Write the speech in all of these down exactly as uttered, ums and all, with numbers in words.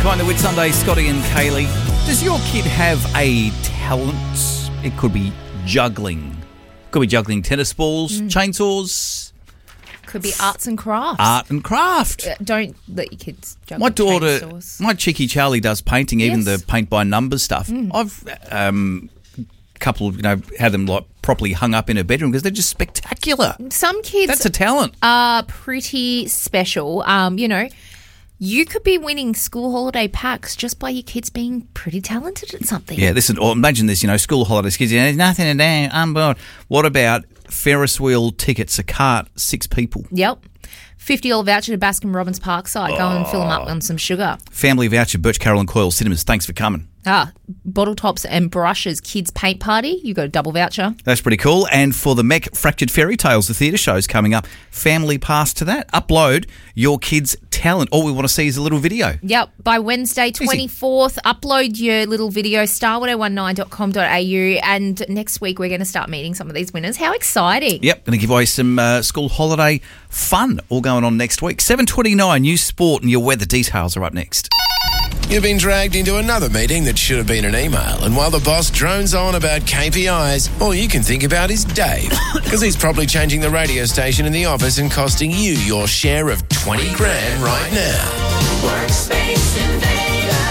Kind of with Sunday, Scotty and Kaylee. Does your kid have a talent? It could be juggling. Could be juggling tennis balls, mm. chainsaws. Could be arts and crafts. Art and craft. Uh, don't let your kids juggle My daughter, chainsaws. my cheeky Charlie does painting, yes. even the paint by numbers stuff. Mm. I've um, a couple of, you know, had them like properly hung up in her bedroom because they're just spectacular. Some kids That's a talent. Are pretty special. Um, you know, you could be winning school holiday packs just by your kids being pretty talented at something. Yeah, listen, or imagine this, you know, school holidays, kids, there's nothing to do, I'm bored. What about Ferris wheel tickets, a cart, six people? Yep. fifty dollars voucher to Baskin Robbins Parkside. Go and fill them up on some sugar. Family voucher, Birch, Carroll and Coyle Cinemas. Thanks for coming. Ah, bottle tops and brushes, kids paint party. You got a double voucher. That's pretty cool. And for the Mech Fractured Fairy Tales, the theatre show's coming up. Family pass to that. Upload your kids' talent. All we want to see is a little video. Yep. By Wednesday, twenty-fourth, Easy. Upload your little video, star one oh one nine dot com dot a u. And next week, we're going to start meeting some of these winners. How exciting. Yep. Going to give away some uh, school holiday fun all going on next week. seven twenty-nine, news, sport and your weather details are up next. You've been dragged into another meeting that should have been an email, and while the boss drones on about K P Is, all you can think about is Dave, because he's probably changing the radio station in the office and costing you your share of twenty grand right now. Workspace Invaders.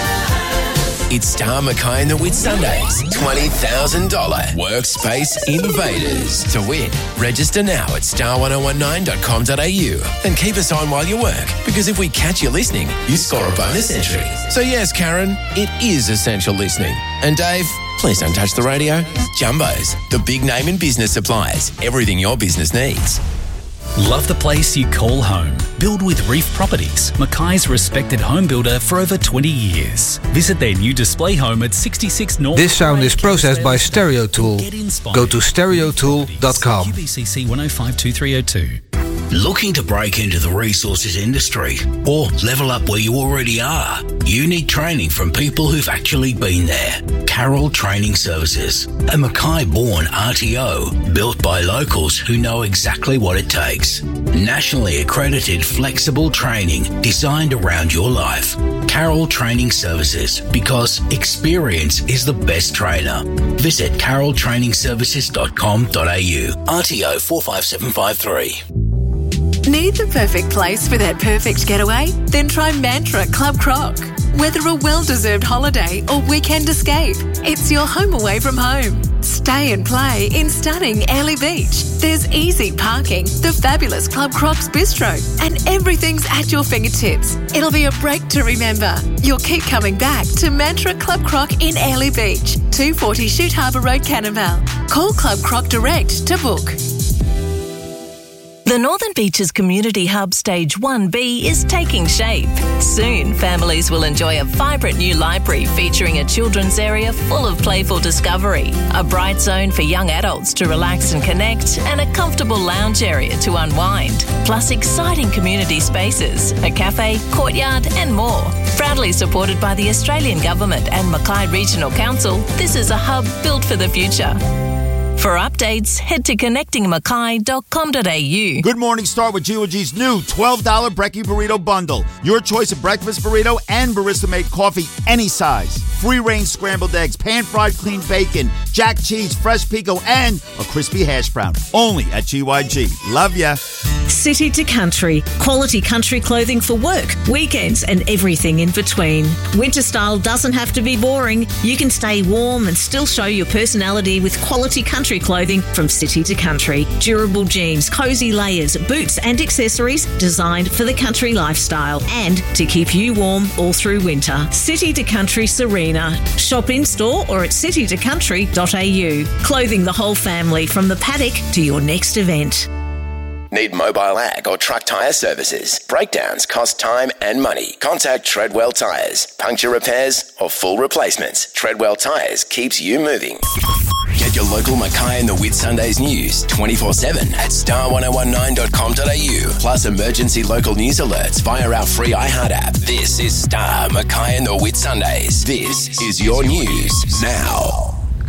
It's Star Mackay and the Whitsundays twenty thousand dollars Workspace Invaders. To win, register now at star one oh one nine dot com dot a u and keep us on while you work, because if we catch you listening, you score a bonus entry. So yes, Karen, it is essential listening. And Dave, please don't touch the radio. Jumbo's, the big name in business supplies. Everything your business needs. Love the place you call home? Build with Reef Properties, Mackay's respected home builder for over twenty years. Visit their new display home at sixty-six North. This sound is processed by Stereo Tool. Go to stereo tool dot com. Q B C C one oh five two three oh two. Looking to break into the resources industry or level up where you already are? You need training from people who've actually been there. Carroll Training Services, a Mackay-born R T O built by locals who know exactly what it takes. Nationally accredited flexible training designed around your life. Carroll Training Services, because experience is the best trainer. Visit carroll training services dot com dot a u. R T O four five seven five three. Need the perfect place for that perfect getaway? Then try Mantra Club Croc. Whether a well-deserved holiday or weekend escape, it's your home away from home. Stay and play in stunning Airlie Beach. There's easy parking, the fabulous Club Croc's Bistro, and everything's at your fingertips. It'll be a break to remember. You'll keep coming back to Mantra Club Croc in Airlie Beach, two forty Chute Harbour Road, Cannonvale. Call Club Croc direct to book. The Northern Beaches Community Hub Stage one B is taking shape. Soon, families will enjoy a vibrant new library featuring a children's area full of playful discovery, a bright zone for young adults to relax and connect, and a comfortable lounge area to unwind, plus exciting community spaces, a cafe, courtyard and more. Proudly supported by the Australian Government and Mackay Regional Council, this is a hub built for the future. For updates, head to connecting mackay dot com dot a u. Good morning, start with G O G's new twelve dollars Brekkie Burrito Bundle. Your choice of breakfast burrito and barista-made coffee, any size. Free-range scrambled eggs, pan-fried clean bacon, jack cheese, fresh pico, and a crispy hash brown. Only at G Y G. Love ya. City to Country. Quality country clothing for work, weekends, and everything in between. Winter style doesn't have to be boring. You can stay warm and still show your personality with quality country clothing from City to Country. Durable jeans, cozy layers, boots and accessories designed for the country lifestyle and to keep you warm all through winter. City to Country Serena. Shop in store or at city to country dot a u. Clothing the whole family from the paddock to your next event. Need mobile ag or truck tyre services? Breakdowns cost time and money. Contact Treadwell Tyres. Puncture repairs or full replacements. Treadwell Tyres keeps you moving. Get your local Mackay and the Whitsundays news twenty-four seven at star one oh one nine dot com dot a u. Plus emergency local news alerts via our free iHeart app. This is Star Mackay and the Whitsundays. This is your news now.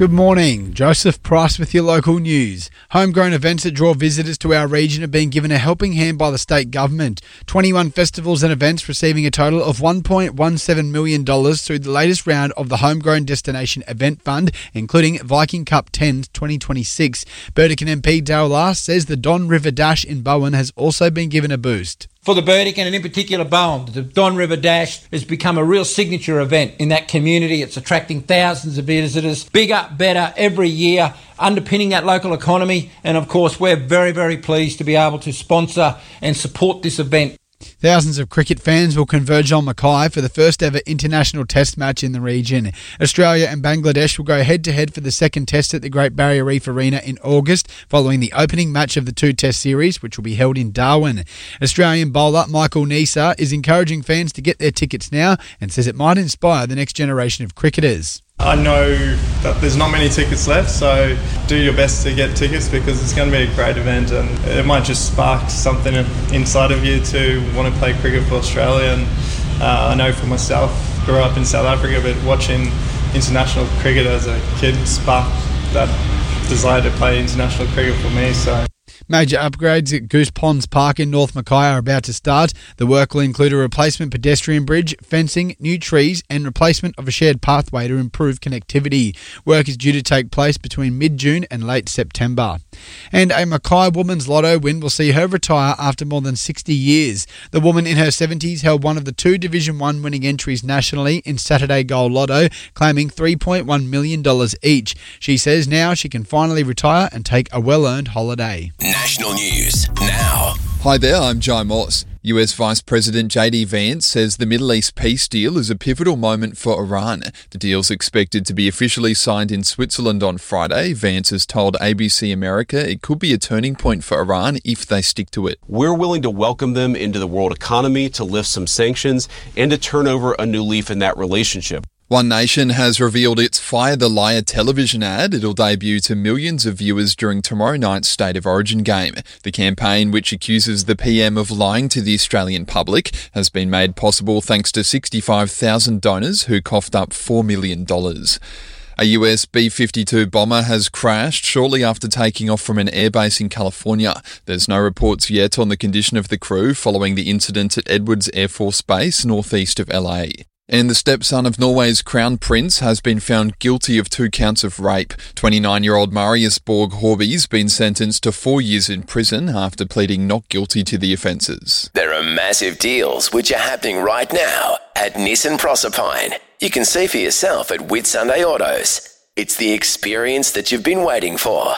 Good morning. Joseph Price with your local news. Homegrown events that draw visitors to our region have been given a helping hand by the state government. twenty-one festivals and events receiving a total of one point one seven million dollars through the latest round of the Homegrown Destination Event Fund, including Viking Cup Tens twenty twenty-six. Burdekin M P Dale Last says the Don River Dash in Bowen has also been given a boost. For the Burdekin and in particular Bowen, the Don River Dash has become a real signature event in that community. It's attracting thousands of visitors, bigger, better every year, underpinning that local economy. And of course, we're very, very pleased to be able to sponsor and support this event. Thousands of cricket fans will converge on Mackay for the first ever international test match in the region. Australia and Bangladesh will go head-to-head for the second test at the Great Barrier Reef Arena in August, following the opening match of the two-test series, which will be held in Darwin. Australian bowler Michael Neser is encouraging fans to get their tickets now and says it might inspire the next generation of cricketers. I know that there's not many tickets left, so do your best to get tickets because it's going to be a great event and it might just spark something inside of you to want to play cricket for Australia. And uh, I know for myself, grew up in South Africa, but watching international cricket as a kid sparked that desire to play international cricket for me. So. Major upgrades at Goose Ponds Park in North Mackay are about to start. The work will include a replacement pedestrian bridge, fencing, new trees and replacement of a shared pathway to improve connectivity. Work is due to take place between mid-June and late September. And a Mackay woman's lotto win will see her retire after more than sixty years. The woman in her seventies held one of the two Division one winning entries nationally in Saturday Gold Lotto, claiming three point one million dollars each. She says now she can finally retire and take a well-earned holiday. National news now. Hi there, I'm Jai Moss. U S Vice President J D Vance says the Middle East peace deal is a pivotal moment for Iran. The deal's expected to be officially signed in Switzerland on Friday. Vance has told A B C America it could be a turning point for Iran if they stick to it. We're willing to welcome them into the world economy, to lift some sanctions, and to turn over a new leaf in that relationship. One Nation has revealed its Fire the Liar television ad. It'll debut to millions of viewers during tomorrow night's State of Origin game. The campaign, which accuses the P M of lying to the Australian public, has been made possible thanks to sixty-five thousand donors who coughed up four million dollars. A U S B fifty-two bomber has crashed shortly after taking off from an airbase in California. There's no reports yet on the condition of the crew following the incident at Edwards Air Force Base northeast of L A. And the stepson of Norway's Crown Prince has been found guilty of two counts of rape. twenty-nine-year-old Marius Borg Horby's been sentenced to four years in prison after pleading not guilty to the offences. There are massive deals which are happening right now at Nissan Proserpine. You can see for yourself at Whitsunday Autos. It's the experience that you've been waiting for.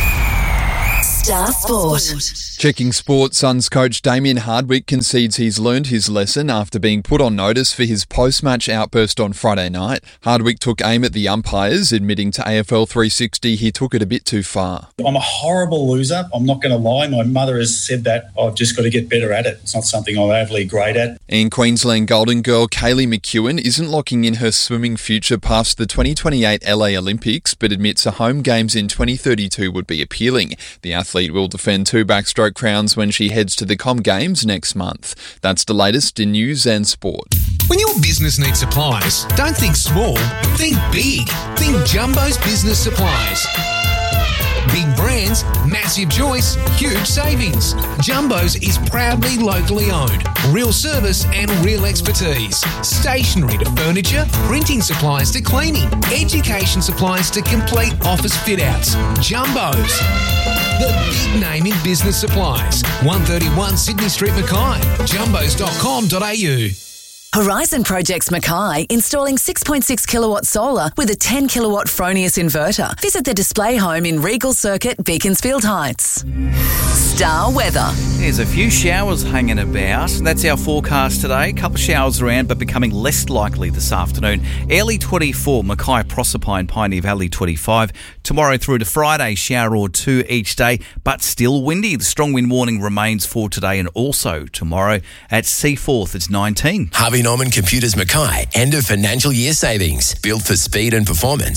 Star Sport. Checking sport, Suns coach Damien Hardwick concedes he's learned his lesson after being put on notice for his post-match outburst on Friday night. Hardwick took aim at the umpires, admitting to A F L three sixty he took it a bit too far. I'm a horrible loser. I'm not going to lie. My mother has said that. I've just got to get better at it. It's not something I'm overly great at. And Queensland Golden Girl Kaylee McEwen isn't locking in her swimming future past the twenty twenty-eight L A Olympics, but admits a home games in twenty thirty-two would be appealing. The athlete will defend two backstroke crowns when she heads to the Com Games next month. That's the latest in news and sport. When your business needs supplies, don't think small, think big. Think Jumbo's Business Supplies. Big brands, massive choice, huge savings. Jumbo's is proudly locally owned. Real service and real expertise. Stationery to furniture, printing supplies to cleaning, education supplies to complete office fit-outs. Jumbo's. The big name in business supplies. one thirty-one Sydney Street, Mackay. jumbos dot com dot a u. Horizon Projects Mackay, installing six point six kilowatt solar with a ten kilowatt Fronius inverter. Visit the display home in Regal Circuit, Beaconsfield Heights. Star weather. There's a few showers hanging about. That's our forecast today. A couple of showers around, but becoming less likely this afternoon. Early twenty-four, Mackay, Proserpine, Pioneer Valley twenty-five. Tomorrow through to Friday, shower or two each day, but still windy. The strong wind warning remains for today and also tomorrow. At Seaforth, it's nineteen. Harvey Norman Computers Mackay, end of financial year savings. Built for speed and performance.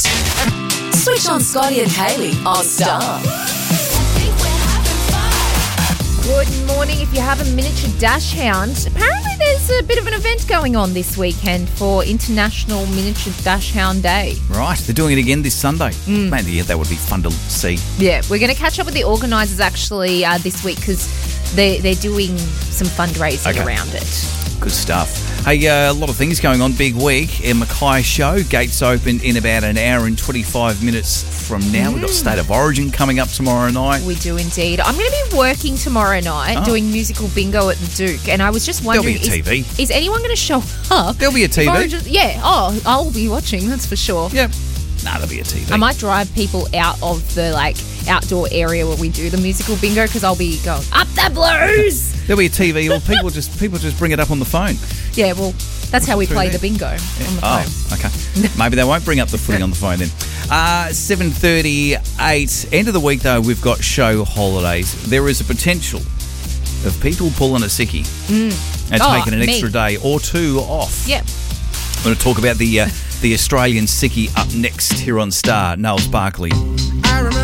Switch on Scotty and Kaylee on Star. Good morning. If you have a miniature dash hound, apparently there's a bit of an event going on this weekend for International Miniature Dash Hound Day. Right, they're doing it again this Sunday. Mm. Maybe yeah, that would be fun to see. Yeah, we're going to catch up with the organisers actually uh, this week because they, they're doing some fundraising Okay. around it. Good stuff. Hey, uh, a lot of things going on. Big week. In Mackay Show. Gates open in about an hour and twenty-five minutes from now. Mm. We've got State of Origin coming up tomorrow night. We do indeed. I'm going to be working tomorrow night Oh. doing musical bingo at the Duke, and I was just There'll wondering, be a T V. Is, is anyone going to show up? There'll be a T V. Origin- yeah. Oh, I'll be watching. That's for sure. Yep. Nah, there'll be a T V. I might drive people out of the like outdoor area where we do the musical bingo because I'll be going up the blues. There'll be a T V, or people just people just bring it up on the phone. Yeah, well, that's how we Through play there. the bingo on the Oh, phone. okay. Maybe they won't bring up the footy on the phone then. Uh, seven thirty-eight. End of the week, though, we've got show holidays. There is a potential of people pulling a sickie Mm. and Oh, taking an me. extra day or two off. Yep. I'm going to talk about the uh, the Australian sickie up next here on Star. Noel Barkley.